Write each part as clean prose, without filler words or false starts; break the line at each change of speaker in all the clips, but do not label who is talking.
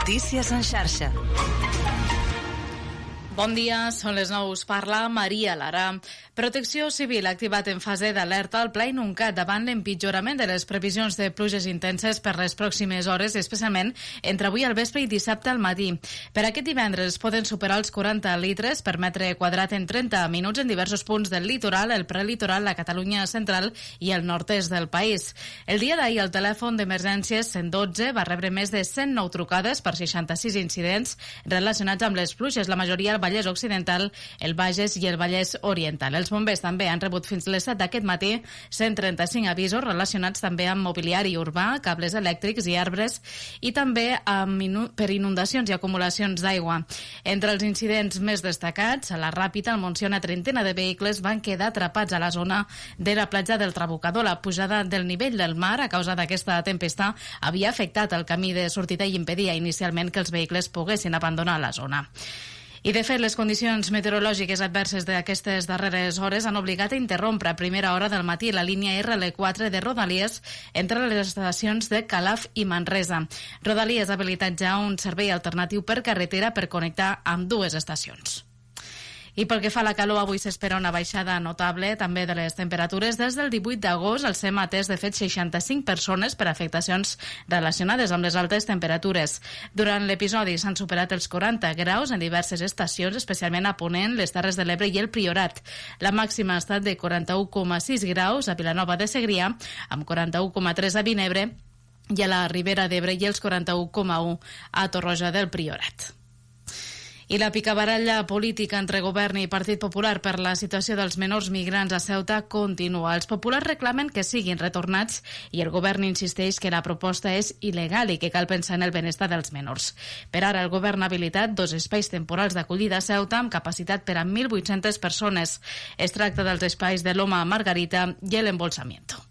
Notícies en xarxa.
Bon dia, són les 9, us parla Maria Lara. Protecció Civil ha activat en fase d'alerta el Pla Inuncat davant l'empitjorament de les previsions de pluges intenses per les pròximes hores, especialment entre avui al vespre i dissabte al matí. Per aquest divendres poden superar els 40 litres per metre quadrat en 30 minuts en diversos punts del litoral, el prelitoral, la Catalunya central i el nord-est del país. El dia d'ahir el telèfon d'emergències 112 va rebre més de 109 trucades per 66 incidents relacionats amb les pluges, la majoria al Vallès Occidental, el Bages i el Vallès Oriental. Els bombers també han rebut fins les 7 d'aquest matí 135 avisos relacionats també amb mobiliari urbà, cables elèctrics i arbres i també per inundacions i acumulacions d'aigua. Entre els incidents més destacats, a la Ràpita, al Montsià, una trentena de vehicles van quedar atrapats a la zona de la platja del Trabucador. La pujada del nivell del mar a causa d'aquesta tempesta havia afectat el camí de sortida i impedia inicialment que els vehicles poguessin abandonar la zona. I, de fet, les condicions meteorològiques adverses d'aquestes darreres hores han obligat a interrompre a primera hora del matí la línia RL4 de Rodalies entre les estacions de Calaf i Manresa. Rodalies ha habilitat ja un servei alternatiu per carretera per connectar amb dues estacions. I pel que fa a la calor, avui s'espera una baixada notable també de les temperatures. Des del 18 d'agost el SEM ha atès de fet 65 persones per afectacions relacionades amb les altes temperatures. Durant l'episodi s'han superat els 40 graus en diverses estacions, especialment a Ponent, les Terres de l'Ebre i el Priorat. La màxima ha estat de 41,6 graus a Vilanova de Segrià, amb 41,3 a Vinebre i a la Ribera d'Ebre i els 41,1 a Torroja del Priorat. I la picabaralla política entre govern i Partit Popular per la situació dels menors migrants a Ceuta continua. Els populars reclamen que siguin retornats i el govern insisteix que la proposta és il·legal i que cal pensar en el benestar dels menors. Per ara, el govern ha habilitat 2 espais temporals d'acollida a Ceuta amb capacitat per a 1.800 persones. Es tracta dels espais de Loma Margarita i el Embolsamiento.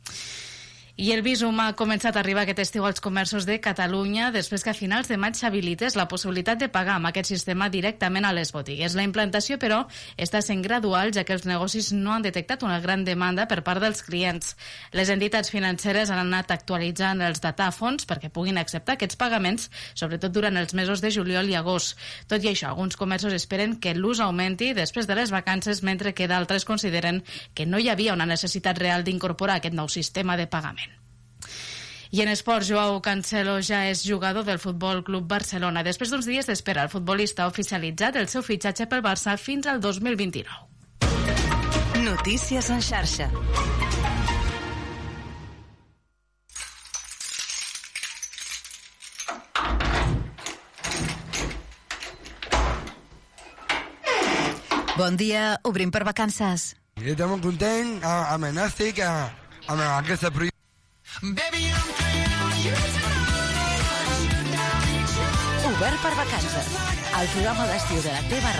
I el visum ha començat a arribar aquest estiu als comerços de Catalunya després que a finals de maig s'habilités la possibilitat de pagar amb aquest sistema directament a les botigues. La implantació, però, està sent gradual, ja que els negocis no han detectat una gran demanda per part dels clients. Les entitats financeres han anat actualitzant els datàfons perquè puguin acceptar aquests pagaments, sobretot durant els mesos de juliol i agost. Tot i això, alguns comerços esperen que l'ús augmenti després de les vacances, mentre que d'altres consideren que no hi havia una necessitat real d'incorporar aquest nou sistema de pagament. I en esports, Joao Cancelo ja és jugador del Futbol Club Barcelona. Després d'uns dies d'espera, el futbolista ha oficialitzat el seu fitxatge pel Barça fins al 2029.
Notícies en xarxa.
Bon dia, obrim per vacances.
Estem contents amb el Nàstic, amb aquesta projecte.
Obert per vacances. El programa d'estiu de la teva